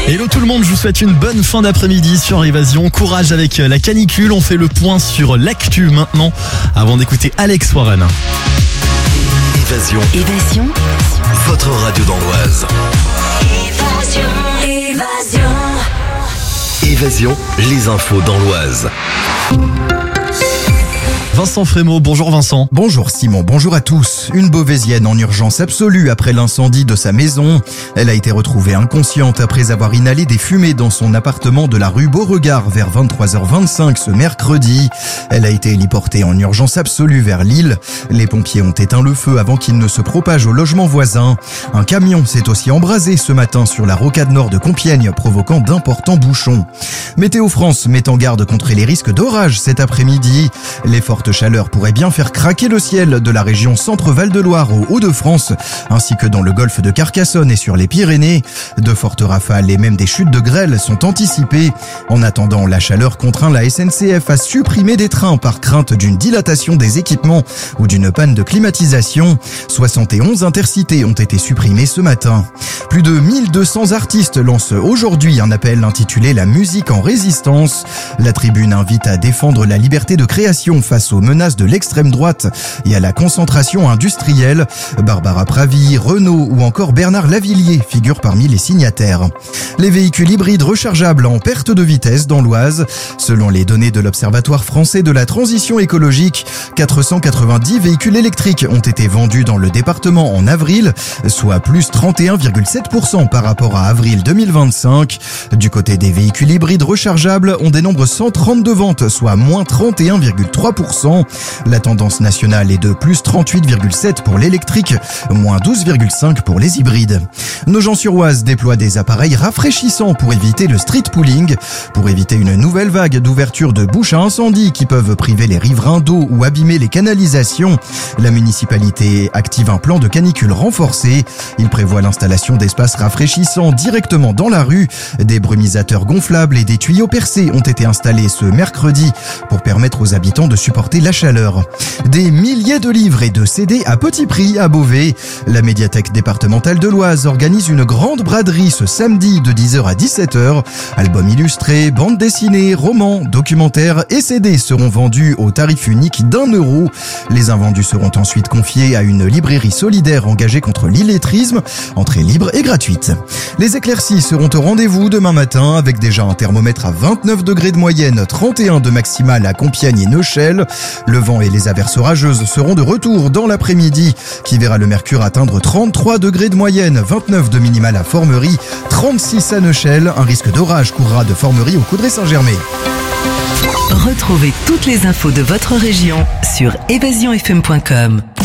Hello tout le monde, je vous souhaite une bonne fin d'après-midi sur Évasion. Courage avec la canicule, on fait le point sur l'actu maintenant avant d'écouter Alex Warren. Évasion. Votre radio dans l'Oise. Évasion, les infos dans l'Oise. Vincent Frémaux, bonjour Vincent. Bonjour Simon, bonjour à tous. Une Beauvaisienne en urgence absolue après l'incendie de sa maison. Elle a été retrouvée inconsciente après avoir inhalé des fumées dans son appartement de la rue Beauregard vers 23h25 ce mercredi. Elle a été héliportée en urgence absolue vers Lille. Les pompiers ont éteint le feu avant qu'il ne se propage au logement voisin. Un camion s'est aussi embrasé ce matin sur la rocade nord de Compiègne, provoquant d'importants bouchons. Météo France met en garde contre les risques d'orage cet après-midi. Les fortes chaleur pourrait bien faire craquer le ciel de la région Centre-Val de Loire au Hauts-de-France, ainsi que dans le golfe de Carcassonne et sur les Pyrénées. De fortes rafales et même des chutes de grêle sont anticipées. En attendant, la chaleur contraint la SNCF à supprimer des trains par crainte d'une dilatation des équipements ou d'une panne de climatisation. 71 intercités ont été supprimés ce matin. Plus de 1200 artistes lancent aujourd'hui un appel intitulé « La musique en résistance ». La tribune invite à défendre la liberté de création face aux menaces de l'extrême droite et à la concentration industrielle. Barbara Pravi, Renaud ou encore Bernard Lavillier figurent parmi les signataires. Les véhicules hybrides rechargeables en perte de vitesse dans l'Oise. Selon les données de l'Observatoire français de la transition écologique, 490 véhicules électriques ont été vendus dans le département en avril, soit plus 31,7% par rapport à avril 2025. Du côté des véhicules hybrides rechargeables, on dénombre 132 ventes, soit moins 31,3%. La tendance nationale est de plus 38,7 pour l'électrique, moins 12,5 pour les hybrides. Nogent-sur-Oise déploie des appareils rafraîchissants pour éviter le street pooling, pour éviter une nouvelle vague d'ouverture de bouches à incendie qui peuvent priver les riverains d'eau ou abîmer les canalisations. La municipalité active un plan de canicule renforcé. Il prévoit l'installation d'espaces rafraîchissants directement dans la rue. Des brumisateurs gonflables et des tuyaux percés ont été installés ce mercredi pour permettre aux habitants de supporter la chaleur. Des milliers de livres et de CD à petit prix à Beauvais. La médiathèque départementale de l'Oise organise une grande braderie ce samedi de 10h à 17h. Albums illustrés, bandes dessinées, romans, documentaires et CD seront vendus au tarif unique d'€1. Les invendus seront ensuite confiés à une librairie solidaire engagée contre l'illettrisme, entrée libre et gratuite. Les éclaircies seront au rendez-vous demain matin avec déjà un thermomètre à 29 degrés de moyenne, 31 de maximale à Compiègne et Neuchâtel. Le vent et les averses orageuses seront de retour dans l'après-midi, qui verra le mercure atteindre 33 degrés de moyenne, 29 de minimale à Formerie, 36 à Neuchâtel. Un risque d'orage courra de Formerie au Coudray-Saint-Germain. Retrouvez toutes les infos de votre région sur évasionfm.com.